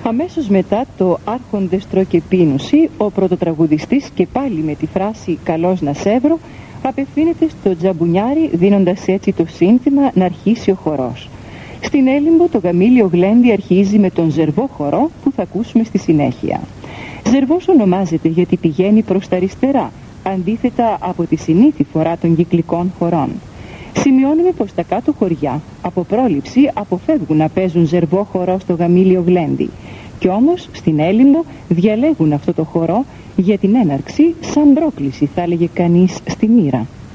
Αμέσως μετά το «Άρχοντες τρο και πίνουσι», ο πρωτοτραγουδιστής και πάλι με τη φράση «καλώς να σεύρω» απευθύνεται στο τζαμπουνιάρι, δίνοντας έτσι το σύνθημα να αρχίσει ο χορός. Στην Έλυμπο το γαμήλιο γλέντι αρχίζει με τον ζερβό χορό που θα ακούσουμε στη συνέχεια. Ζερβός ονομάζεται γιατί πηγαίνει προς τα αριστερά, αντίθετα από τη συνήθη φορά των κυκλικών χορών. Σημειώνουμε πως τα κάτω χωριά από πρόληψη αποφεύγουν να παίζουν ζερβό χορό στο γαμήλιο γλέντι, κι όμως στην Έλυμπο διαλέγουν αυτό το χορό για την έναρξη σαν πρόκληση, θα έλεγε κανείς, στη μοίρα.